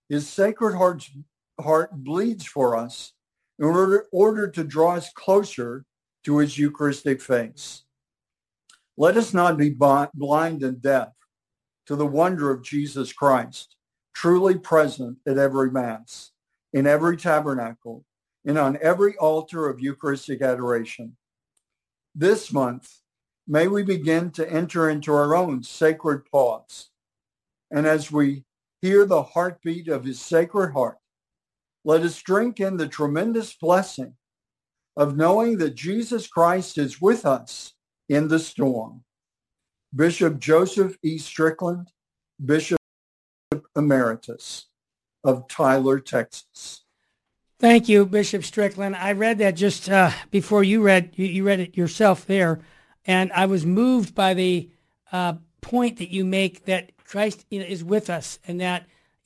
His Sacred Heart bleeds for us in order to draw us closer to his Eucharistic face. Let us not be blind and deaf to the wonder of Jesus Christ, truly present at every Mass, in every tabernacle, and on every altar of Eucharistic adoration. This month, may we begin to enter into our own sacred pause. And as we hear the heartbeat of his Sacred Heart, let us drink in the tremendous blessing of knowing that Jesus Christ is with us in the storm. Bishop Joseph E. Strickland, Bishop Emeritus of Tyler, Texas. Thank you, Bishop Strickland. I read that just before you read it yourself there, and I was moved by the point that you make that Christ is with us, and that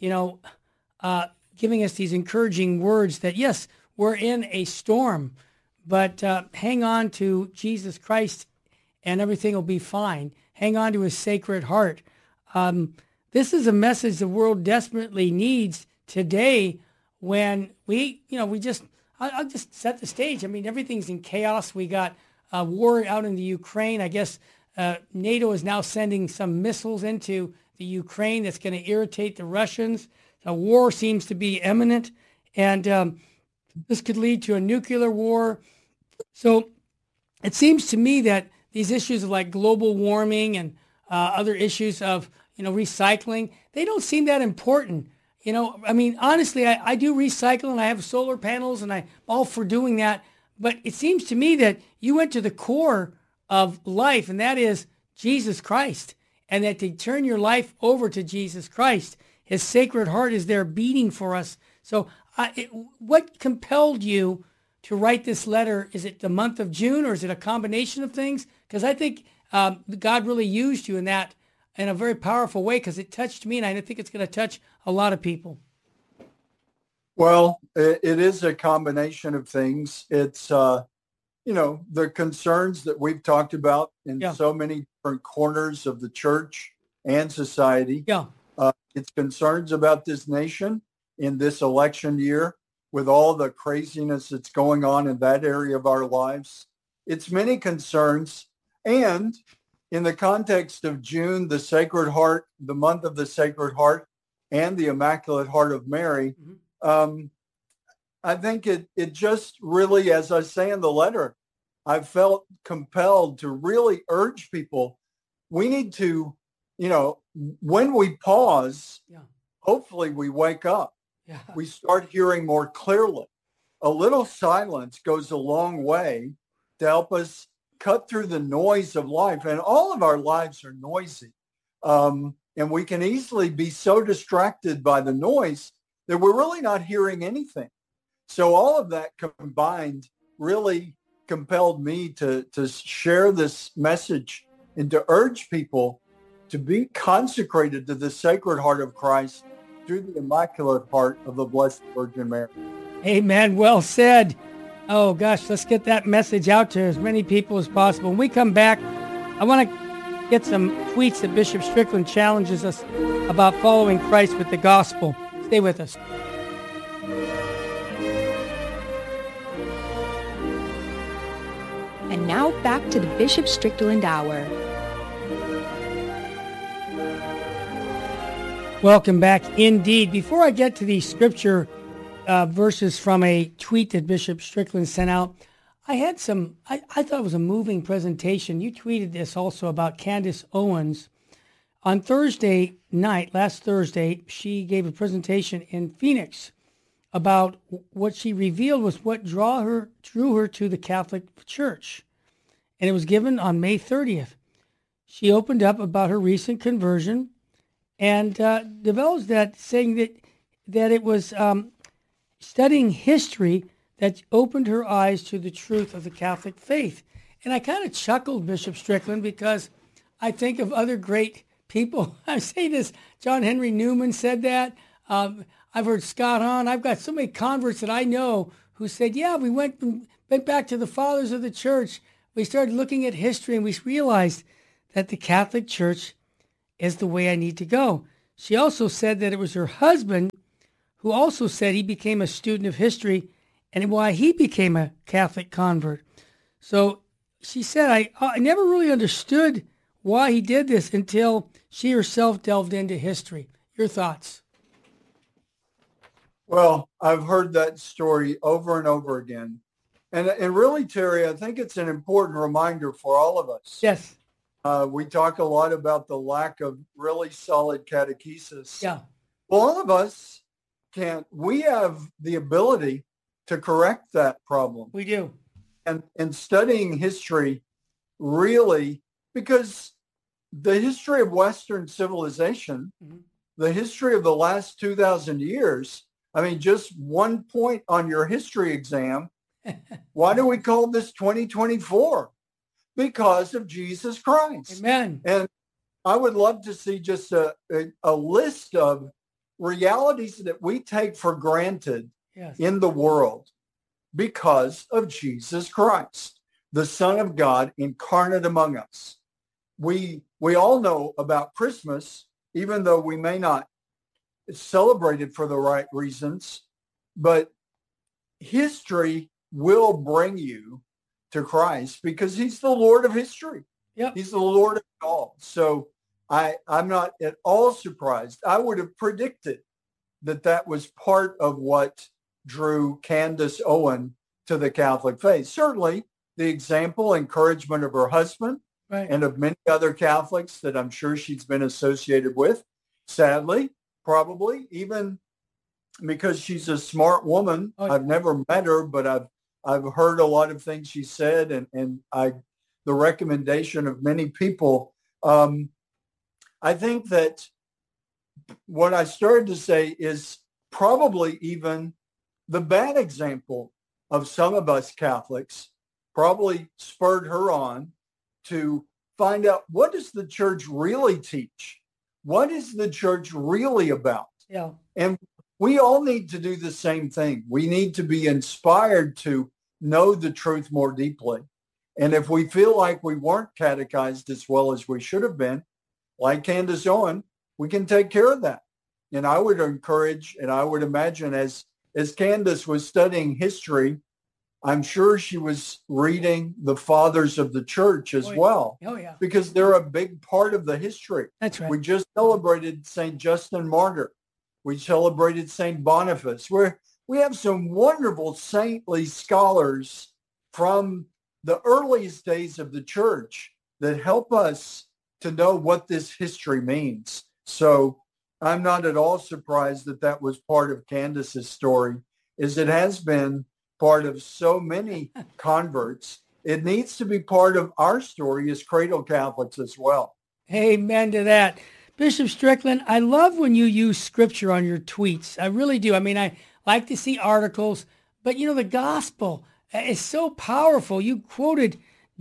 giving us these encouraging words that yes, we're in a storm, but hang on to Jesus Christ, and everything will be fine. Hang on to his Sacred Heart. This is a message the world desperately needs today. When I'll just set the stage. I mean, everything's in chaos. We got a war out in the Ukraine. I guess NATO is now sending some missiles into the Ukraine that's going to irritate the Russians. A war seems to be imminent, and this could lead to a nuclear war. So it seems to me that these issues of like global warming and other issues of recycling, they don't seem that important. Honestly, I do recycle and I have solar panels and I'm all for doing that. But it seems to me that you went to the core of life, and that is Jesus Christ, and that to turn your life over to Jesus Christ, his Sacred Heart is there beating for us. So what compelled you to write this letter? Is it the month of June, or is it a combination of things? Because I think God really used you in that in a very powerful way, because it touched me, and I think it's going to touch a lot of people. Well, it is a combination of things. It's, the concerns that we've talked about in so many different corners of the church and society. Yeah. It's concerns about this nation in this election year with all the craziness that's going on in that area of our lives. It's many concerns. And in the context of June, the Sacred Heart, the month of the Sacred Heart, and the Immaculate Heart of Mary, I think it just really, as I say in the letter, I felt compelled to really urge people. We need to, when we pause, hopefully we wake up. Yeah. We start hearing more clearly. A little silence goes a long way to help us cut through the noise of life. And all of our lives are noisy. And we can easily be so distracted by the noise that we're really not hearing anything. So all of that combined really compelled me to share this message and to urge people to be consecrated to the Sacred Heart of Christ through the Immaculate Heart of the Blessed Virgin Mary. Amen. Well said. Oh, gosh, let's get that message out to as many people as possible. When we come back, I want to get some tweets that Bishop Strickland challenges us about following Christ with the gospel. Stay with us. And now back to the Bishop Strickland Hour. Welcome back indeed. Before I get to the scripture verses from a tweet that Bishop Strickland sent out, I had I thought it was a moving presentation. You tweeted this also about Candace Owens. On Thursday night, last Thursday, she gave a presentation in Phoenix about what she revealed was what drew her to the Catholic Church. And it was given on May 30th. She opened up about her recent conversion and divulged that, saying that it was studying history that opened her eyes to the truth of the Catholic faith. And I kind of chuckled, Bishop Strickland, because I think of other great people. I say this, John Henry Newman said that. I've heard Scott Hahn. I've got so many converts that I know who said, yeah, we went back to the fathers of the church. We started looking at history and we realized that the Catholic Church is the way I need to go. She also said that it was her husband who also said he became a student of history and why he became a Catholic convert. So she said, I never really understood why he did this until she herself delved into history. Your thoughts? Well, I've heard that story over and over again. And really, Terry, I think it's an important reminder for all of us. Yes. We talk a lot about the lack of really solid catechesis. Yeah. Well, all of us we have the ability to correct that problem. We do. And studying history really, because the history of Western civilization, the history of the last 2,000 years, I mean, just one point on your history exam, why do we call this 2024? Because of Jesus Christ. Amen. And I would love to see just a list of realities that we take for granted in the world because of Jesus Christ, the Son of God incarnate among us. We all know about Christmas, even though we may not celebrate it for the right reasons, but history will bring you to Christ because he's the Lord of history. Yep. He's the Lord of it all. So I'm not at all surprised. I would have predicted that was part of what drew Candace Owen to the Catholic faith. Certainly the example, encouragement of her husband and of many other Catholics that I'm sure she's been associated with. Sadly, probably, even because she's a smart woman. I've never met her, but I've heard a lot of things she said and the recommendation of many people. I think that what I started to say is probably even the bad example of some of us Catholics probably spurred her on to find out, what does the church really teach? What is the church really about? Yeah. And we all need to do the same thing. We need to be inspired to know the truth more deeply. And if we feel like we weren't catechized as well as we should have been, like Candace Owen, we can take care of that. And I would encourage, and I would imagine as Candace was studying history, I'm sure she was reading the fathers of the church as well. Oh, yeah. Because they're a big part of the history. That's right. We just celebrated St. Justin Martyr. We celebrated St. Boniface. We have some wonderful saintly scholars from the earliest days of the church that help us to know what this history means. So I'm not at all surprised that was part of Candace's story, as it has been part of so many converts. It needs to be part of our story as cradle Catholics as well. Amen to that. Bishop Strickland, I love when you use scripture on your tweets. I really do. I mean, I like to see articles, but the gospel is so powerful. You quoted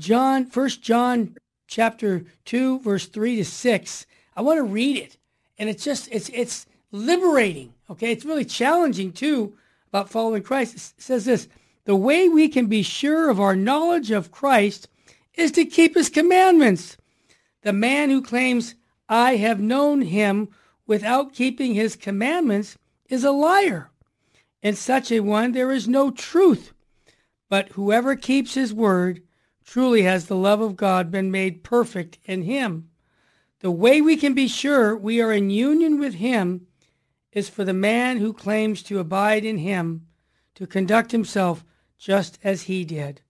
1 John chapter 2, verse 3 to 6. I want to read it. And it's liberating. Okay. It's really challenging too about following Christ. It says this: the way we can be sure of our knowledge of Christ is to keep his commandments. The man who claims, I have known him, without keeping his commandments is a liar. In such a one there is no truth. But whoever keeps his word, truly has the love of God been made perfect in him. The way we can be sure we are in union with him is for the man who claims to abide in him to conduct himself just as he did.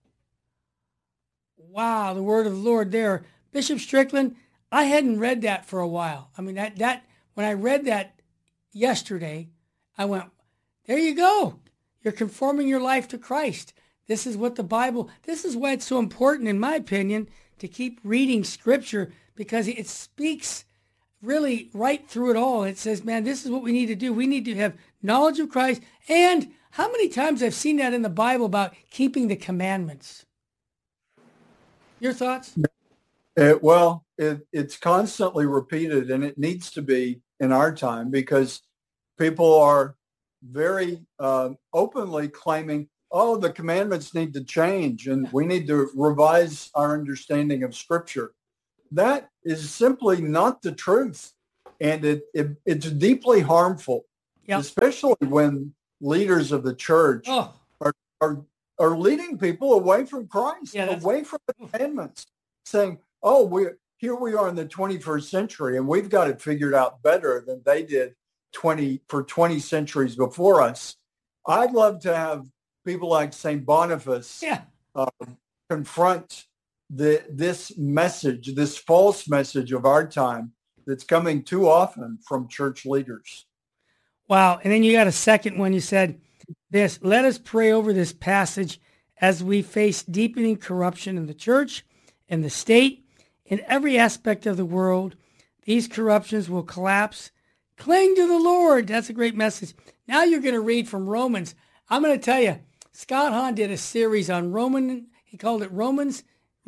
Wow, the word of the Lord there. Bishop Strickland, I hadn't read that for a while. I mean, that when I read that yesterday, I went, there you go. You're conforming your life to Christ. This is what the Bible, this is why it's so important, in my opinion, to keep reading Scripture, because it speaks really right through it all. It says, man, this is what we need to do. We need to have knowledge of Christ. And how many times I've seen that in the Bible about keeping the commandments. Your thoughts? It's constantly repeated, and it needs to be in our time, because people are very openly claiming, oh, the commandments need to change and we need to revise our understanding of Scripture. That is simply not the truth. And it's deeply harmful Yep. especially when leaders of the church Oh, are leading people away from Christ, Yeah, away from the commandments, saying, "Oh, here we are in the 21st century, and we've got it figured out better than they did 20 centuries before us." I'd love to have people like St. Boniface yeah. confront this message, this false message of our time that's coming too often from church leaders. Wow. And then you got a second one. You said this: let us pray over this passage as we face deepening corruption in the church, in the state, in every aspect of the world. These corruptions will collapse. Cling to the Lord. That's a great message. Now you're going to read from Romans. I'm going to tell you, Scott Hahn did a series on he called it Romanism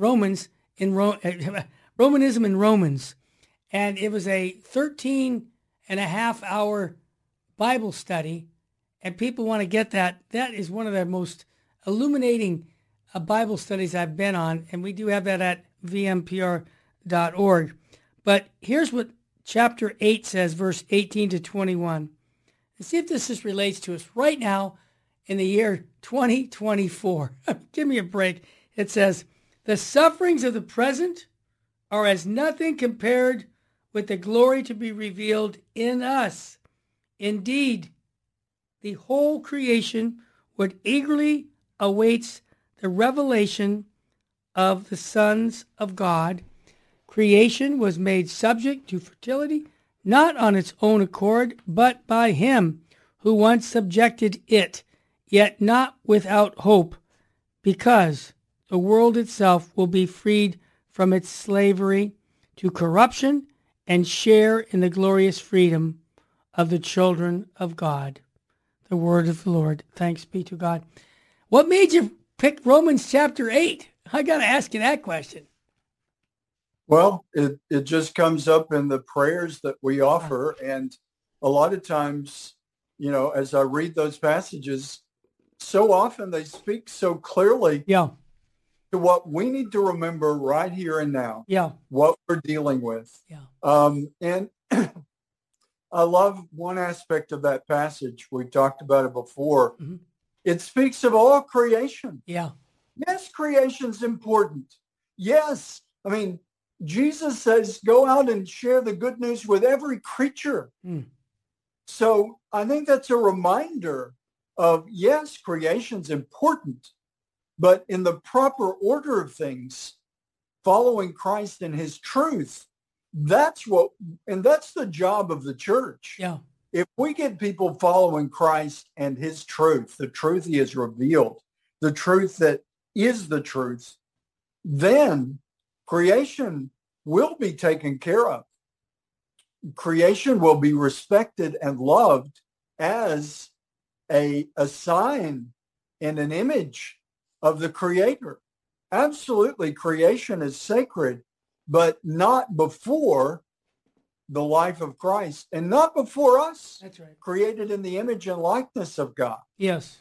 in Romans. And it was a 13 and a half hour Bible study. And people want to get that. That is one of the most illuminating Bible studies I've been on. And we do have that at vmpr.org. But here's what chapter 8 says, verse 18 to 21. And see if this relates to us right now in the year 2024. Give me a break. It says, the sufferings of the present are as nothing compared with the glory to be revealed in us. Indeed, the whole creation would eagerly awaits the revelation of the sons of God. Creation was made subject to fertility, not on its own accord, but by him who once subjected it, yet not without hope, because the world itself will be freed from its slavery to corruption and share in the glorious freedom of the children of God. The word of the Lord. Thanks be to God. What made you pick Romans chapter 8? I got to ask you that question. Well, it just comes up in the prayers that we offer. And a lot of times, as I read those passages, so often they speak so clearly Yeah. to what we need to remember right here and now, Yeah. what we're dealing with. Yeah. And I love one aspect of that passage. We talked about it before. Mm-hmm. It speaks of all creation. Yeah. Yes, creation's important. Yes. I mean, Jesus says, go out and share the good news with every creature. Mm. So I think that's a reminder of, yes, creation's important, but in the proper order of things, following Christ and his truth, that's the job of the church. Yeah. If we get people following Christ and his truth, the truth he has revealed, the truth that is the truth, then creation will be taken care of. Creation will be respected and loved as a sign and an image of the Creator. Absolutely, creation is sacred, but not before the life of Christ and not before us. That's right. Created in the image and likeness of God. Yes.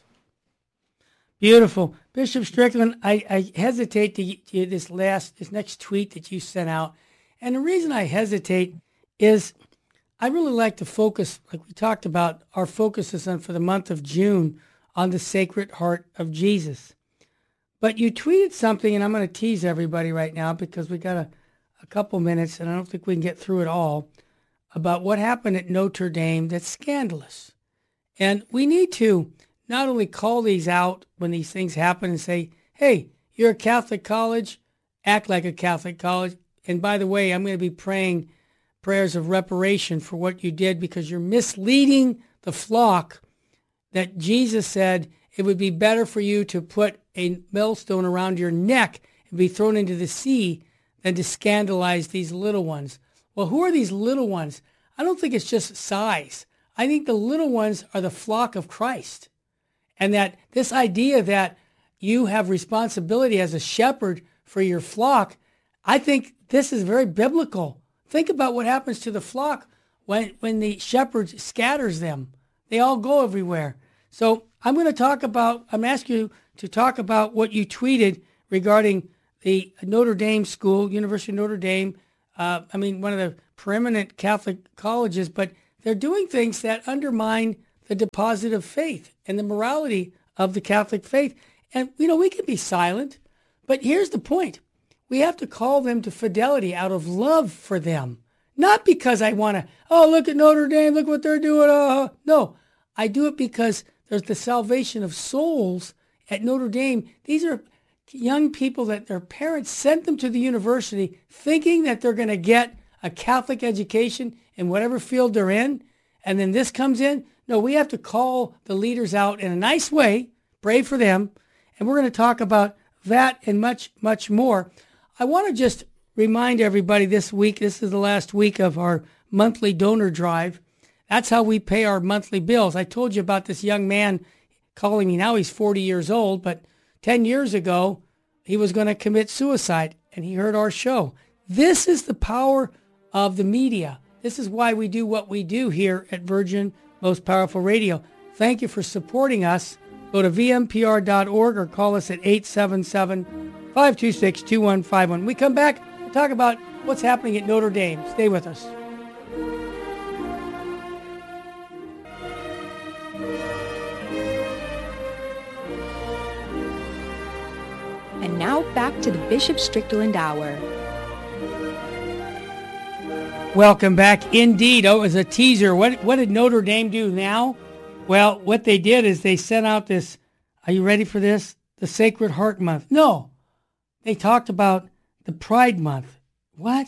Beautiful. Bishop Strickland, I hesitate to get this next tweet that you sent out. And the reason I hesitate is I really like to focus, like we talked about, our focus is on for the month of June on the Sacred Heart of Jesus. But you tweeted something, and I'm going to tease everybody right now because we got a couple minutes, and I don't think we can get through it all, about what happened at Notre Dame that's scandalous. And we need to not only call these out when these things happen and say, hey, you're a Catholic college, act like a Catholic college. And by the way, I'm going to be praying prayers of reparation for what you did because you're misleading the flock that Jesus said it would be better for you to put a millstone around your neck and be thrown into the sea than to scandalize these little ones. Well, who are these little ones? I don't think it's just size. I think the little ones are the flock of Christ. And that this idea that you have responsibility as a shepherd for your flock, I think this is very biblical. Think about what happens to the flock when the shepherd scatters them. They all go everywhere. So I'm asking you to talk about what you tweeted regarding the Notre Dame school, University of Notre Dame, one of the preeminent Catholic colleges, but they're doing things that undermine the deposit of faith and the morality of the Catholic faith. And, we can be silent, but here's the point. We have to call them to fidelity out of love for them. Not because I want to, look at Notre Dame, look what they're doing. No, I do it because there's the salvation of souls at Notre Dame. These are young people that their parents sent them to the university thinking that they're going to get a Catholic education in whatever field they're in. And then this comes in. No, we have to call the leaders out in a nice way, pray for them. And we're going to talk about that and much, much more. I want to just remind everybody this week, this is the last week of our monthly donor drive. That's how we pay our monthly bills. I told you about this young man calling me. Now he's 40 years old, but 10 years ago, he was going to commit suicide, and he heard our show. This is the power of the media. This is why we do what we do here at Virgin Most Powerful Radio. Thank you for supporting us. Go to vmpr.org or call us at 877-526-2151. When we come back, we'll talk about what's happening at Notre Dame. Stay with us. And now back to the Bishop Strickland Hour. Welcome back. Indeed. Oh, as a teaser, what did Notre Dame do now? Well, what they did is they sent out this, are you ready for this? The Sacred Heart Month. No, they talked about the Pride Month. What?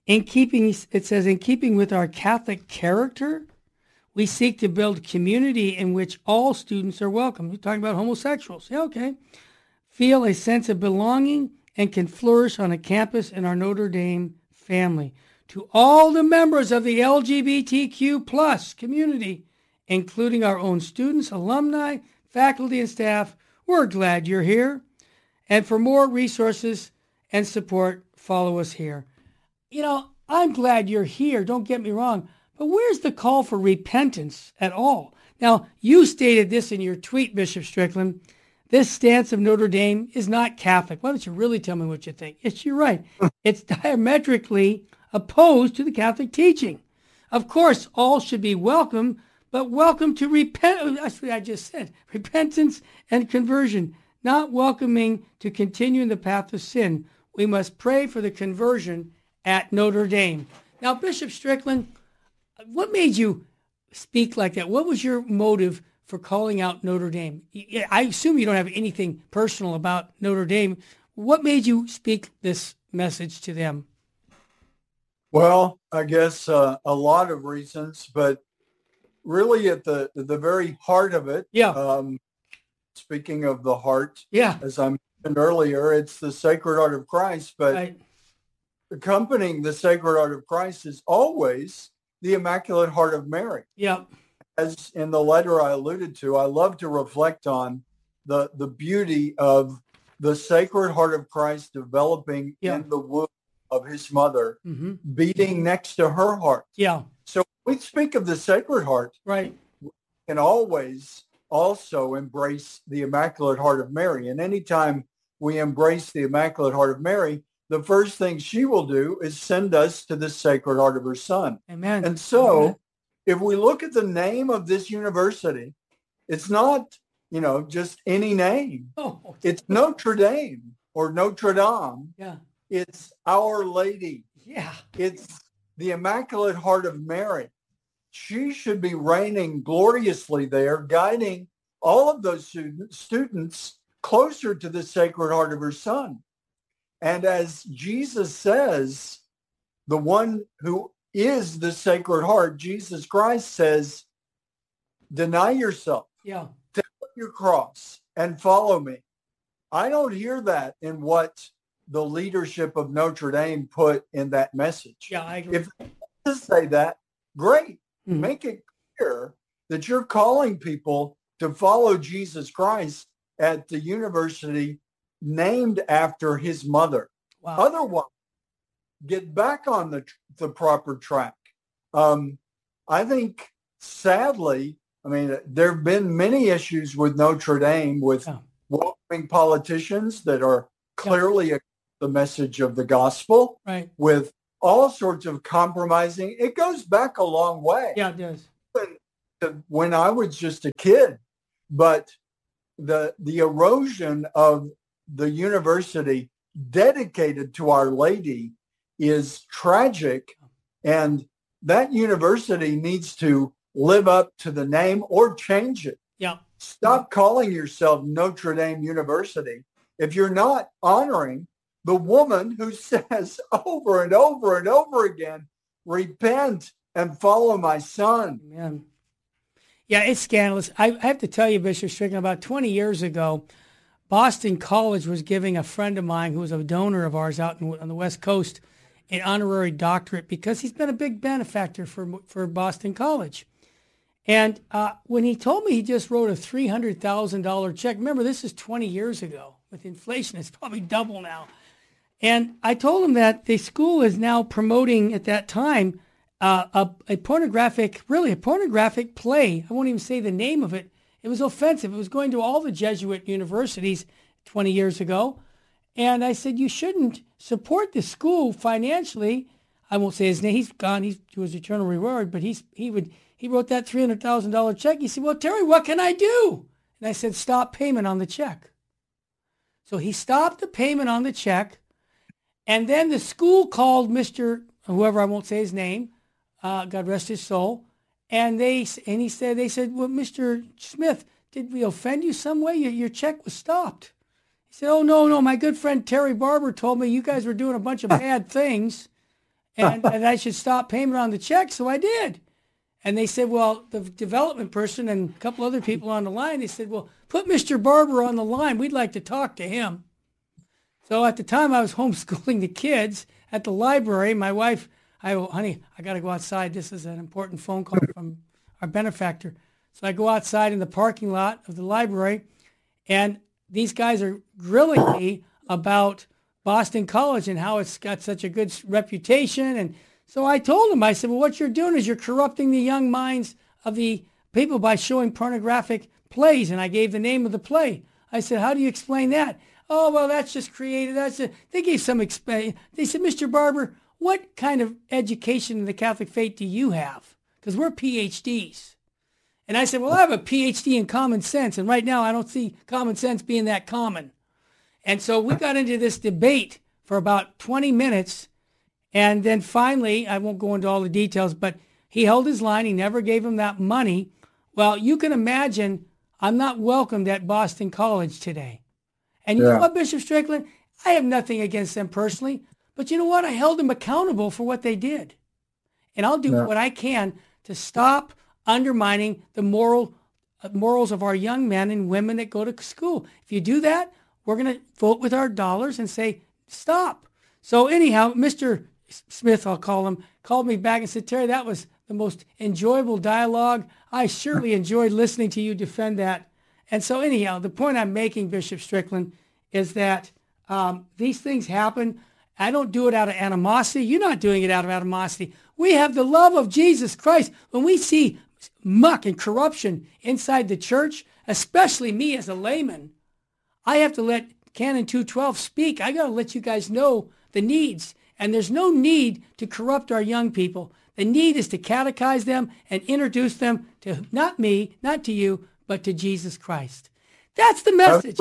It says, in keeping with our Catholic character, we seek to build community in which all students are welcome. You're talking about homosexuals. Yeah, okay. Feel a sense of belonging and can flourish on a campus in our Notre Dame family. To all the members of the LGBTQ plus community, including our own students, alumni, faculty, and staff, we're glad you're here. And for more resources and support, follow us here. I'm glad you're here, don't get me wrong, but where's the call for repentance at all? Now, you stated this in your tweet, Bishop Strickland. This stance of Notre Dame is not Catholic. Why don't you really tell me what you think? Yes, you're right. It's diametrically opposed to the Catholic teaching. Of course, all should be welcome, but welcome to that's what I just said. Repentance and conversion, not welcoming to continue in the path of sin. We must pray for the conversion at Notre Dame. Now, Bishop Strickland, what made you speak like that? What was your motive for calling out Notre Dame? I assume you don't have anything personal about Notre Dame. What made you speak this message to them? Well, I guess a lot of reasons, but really at the very heart of it, speaking of the heart, as I mentioned earlier, it's the Sacred Heart of Christ, but accompanying the Sacred Heart of Christ is always the Immaculate Heart of Mary. Yeah. As in the letter I alluded to, I love to reflect on the beauty of the Sacred Heart of Christ developing in the womb of his mother, beating next to her heart. Yeah. So when we speak of the Sacred Heart, right, we can always also embrace the Immaculate Heart of Mary. And anytime we embrace the Immaculate Heart of Mary, the first thing she will do is send us to the Sacred Heart of her Son. Amen. And so if we look at the name of this university, it's not, just any name. Oh. It's Notre Dame or Notre Dame. Yeah. It's Our Lady. Yeah. It's the Immaculate Heart of Mary. She should be reigning gloriously there, guiding all of those students closer to the Sacred Heart of her Son. And as Jesus says, the one who is the Sacred Heart, Jesus Christ says, deny yourself. Yeah. Take up your cross and follow me. I don't hear that in what the leadership of Notre Dame put in that message. Yeah, I agree. If they say that, great. Make it clear that you're calling people to follow Jesus Christ at the university named after his mother. Wow. Otherwise, get back on the proper track. I think, sadly, there have been many issues with Notre Dame with welcoming politicians that are clearly the message of the gospel, right, with all sorts of compromising. It goes back a long way. Yeah, it does. when I was just a kid. But the erosion of the university dedicated to Our Lady is tragic, and that university needs to live up to the name or change it. Yeah. Stop calling yourself Notre Dame University if you're not honoring the woman who says over and over and over again, repent and follow my son. Amen. Yeah, it's scandalous. I have to tell you, Bishop Strickland, about 20 years ago, Boston College was giving a friend of mine who was a donor of ours out on the West Coast an honorary doctorate because he's been a big benefactor for Boston College. And when he told me he just wrote a $300,000 check, remember, this is 20 years ago. With inflation, it's probably double now. And I told him that the school is now promoting at that time a pornographic play. I won't even say the name of it. It was offensive. It was going to all the Jesuit universities 20 years ago. And I said, you shouldn't support the school financially. I won't say his name. He's gone. He's to his eternal reward. But he wrote that $300,000 check. He said, well, Terry, what can I do? And I said, stop payment on the check. So he stopped the payment on the check. And then the school called Mr. whoever, I won't say his name, God rest his soul. And they said, well, Mr. Smith, did we offend you some way? Your check was stopped. He said, oh, no, my good friend Terry Barber told me you guys were doing a bunch of bad things and I should stop payment on the check, so I did. And they said, well, the development person and a couple other people on the line, they said, well, put Mr. Barber on the line. We'd like to talk to him. So at the time I was homeschooling the kids at the library. My wife, honey, I got to go outside. This is an important phone call from our benefactor. So I go outside in the parking lot of the library, and these guys are grilling me about Boston College and how it's got such a good reputation. And so I told them, I said, well, what you're doing is you're corrupting the young minds of the people by showing pornographic plays. And I gave the name of the play. I said, how do you explain that? Oh, well, that's just creative. They gave some They said, Mr. Barber, what kind of education in the Catholic faith do you have? Because we're PhDs. And I said, well, I have a PhD in common sense. And right now I don't see common sense being that common. And so we got into this debate for about 20 minutes. And then finally, I won't go into all the details, but he held his line. He never gave him that money. Well, you can imagine I'm not welcomed at Boston College today. And you know what, Bishop Strickland? I have nothing against them personally. But you know what? I held them accountable for what they did. And I'll do what I can to stop undermining the morals of our young men and women that go to school. If you do that, we're going to vote with our dollars and say, stop. So anyhow, Mr. Smith, I'll call him, called me back and said, Terry, that was the most enjoyable dialogue. I surely enjoyed listening to you defend that. And so anyhow, the point I'm making, Bishop Strickland, is that these things happen. I don't do it out of animosity. You're not doing it out of animosity. We have the love of Jesus Christ. When we see muck and corruption inside the church, especially me as a layman, I have to let Canon 212 speak. I got to let you guys know the needs. And there's no need to corrupt our young people. The need is to catechize them and introduce them to not me, not to you, but to Jesus Christ. That's the message.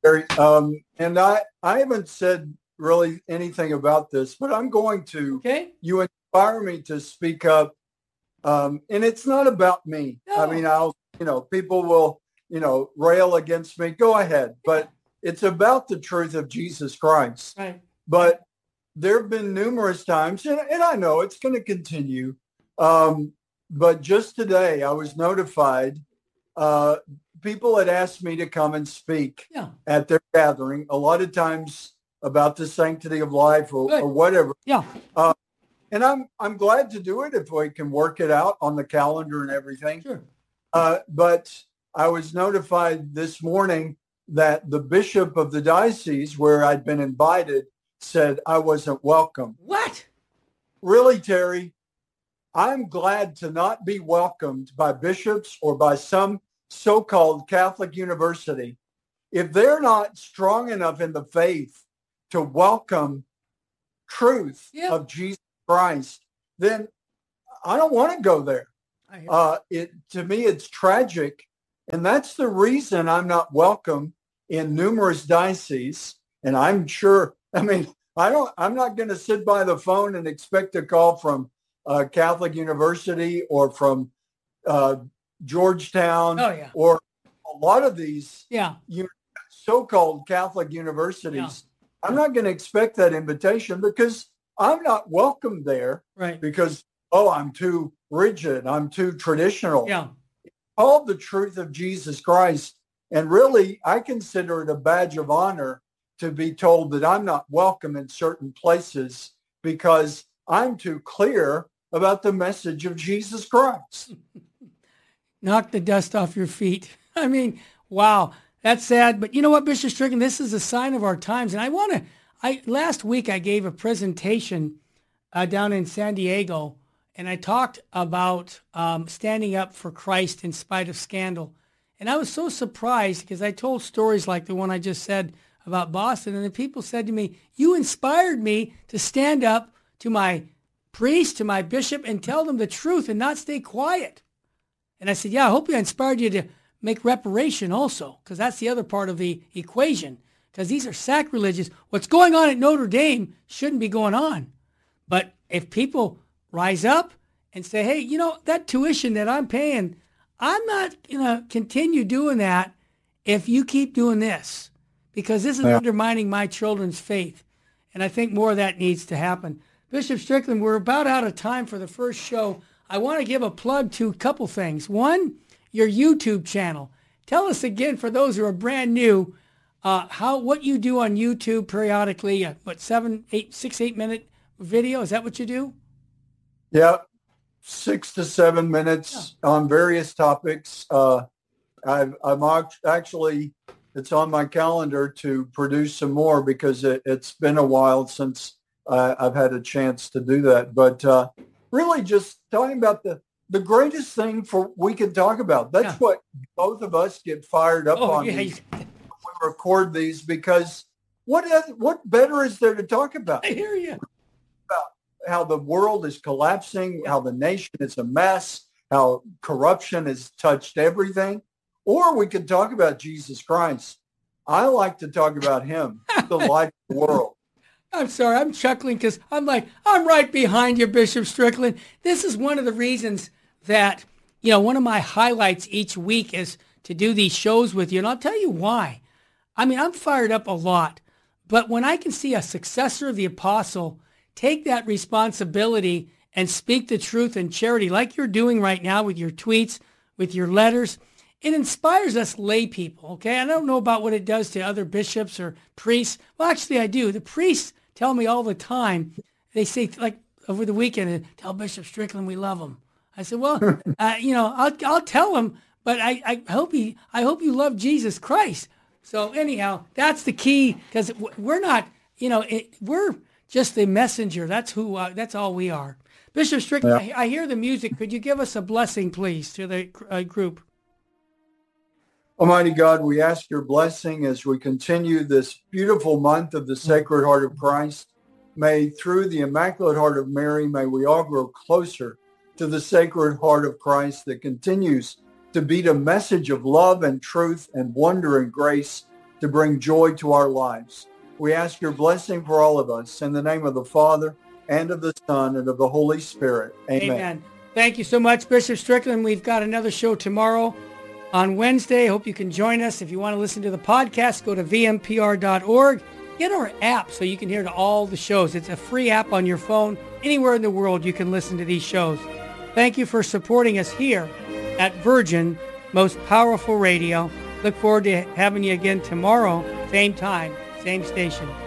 And I haven't said really anything about this, but I'm going to. Okay. You inspire me to speak up. And it's not about me. No. I mean, people will, rail against me. Go ahead. But it's about the truth of Jesus Christ. Right. But there have been numerous times, and I know it's going to continue. But just today, I was notified. People had asked me to come and speak at their gathering, a lot of times about the sanctity of life or whatever. Yeah. And I'm glad to do it if we can work it out on the calendar and everything. Sure. But I was notified this morning that the bishop of the diocese where I'd been invited said I wasn't welcome. What? Really, Terry? I'm glad to not be welcomed by bishops or by some so-called Catholic university if they're not strong enough in the faith to welcome truth of Jesus Christ. Then I don't want to go there. To me, it's tragic. And that's the reason I'm not welcome in numerous dioceses. And I'm sure, I'm not going to sit by the phone and expect a call from Catholic University or from Georgetown or a lot of these so-called Catholic universities. Yeah. I'm not going to expect that invitation because I'm not welcome there. Right. Because, I'm too rigid. I'm too traditional. Yeah. All the truth of Jesus Christ. And really, I consider it a badge of honor to be told that I'm not welcome in certain places because I'm too clear about the message of Jesus Christ. Knock the dust off your feet. I mean, wow, that's sad. But you know what, Bishop Strickland, this is a sign of our times. And last week I gave a presentation down in San Diego, and I talked about standing up for Christ in spite of scandal. And I was so surprised because I told stories like the one I just said about Boston, and the people said to me, you inspired me to stand up to my priest, to my bishop, and tell them the truth and not stay quiet. And I said, I hope I inspired you to make reparation also, because that's the other part of the equation, because these are sacrilegious. What's going on at Notre Dame shouldn't be going on. But if people rise up and say, hey, that tuition that I'm paying, I'm not going to continue doing that if you keep doing this, because this is undermining my children's faith. And I think more of that needs to happen. Bishop Strickland, we're about out of time for the first show. I want to give a plug to a couple things. One, your YouTube channel. Tell us again, for those who are brand new, what you do on YouTube periodically. 6-8 minute video? Is that what you do? Yeah, 6 to 7 minutes on various topics. I'm actually, it's on my calendar to produce some more because it's been a while since I've had a chance to do that. But really just talking about the greatest thing we can talk about. That's what both of us get fired up on these, when we record these, because what better is there to talk about? I hear you. About how the world is collapsing, how the nation is a mess, how corruption has touched everything. Or we could talk about Jesus Christ. I like to talk about him, the light of the world. I'm sorry, I'm chuckling because I'm right behind you, Bishop Strickland. This is one of the reasons that, one of my highlights each week is to do these shows with you. And I'll tell you why. I mean, I'm fired up a lot. But when I can see a successor of the apostle take that responsibility and speak the truth in charity, like you're doing right now with your tweets, with your letters, it inspires us lay people, okay? I don't know about what it does to other bishops or priests. Well, actually, I do. The priests tell me all the time. They say, like over the weekend, tell Bishop Strickland we love him. I said, well, I'll tell him, but I hope you love Jesus Christ. So anyhow, that's the key, because we're not, we're just the messenger. That's all we are. Bishop Strickland, I hear the music. Could you give us a blessing, please, to the group? Almighty God, we ask your blessing as we continue this beautiful month of the Sacred Heart of Christ. May through the Immaculate Heart of Mary, may we all grow closer to the Sacred Heart of Christ that continues to be a message of love and truth and wonder and grace to bring joy to our lives. We ask your blessing for all of us in the name of the Father and of the Son and of the Holy Spirit. Amen. Amen. Thank you so much, Bishop Strickland. We've got another show tomorrow on Wednesday. Hope you can join us. If you want to listen to the podcast, go to vmpr.org. Get our app so you can hear all the shows. It's a free app on your phone. Anywhere in the world you can listen to these shows. Thank you for supporting us here at Virgin, most powerful radio. Look forward to having you again tomorrow, same time, same station.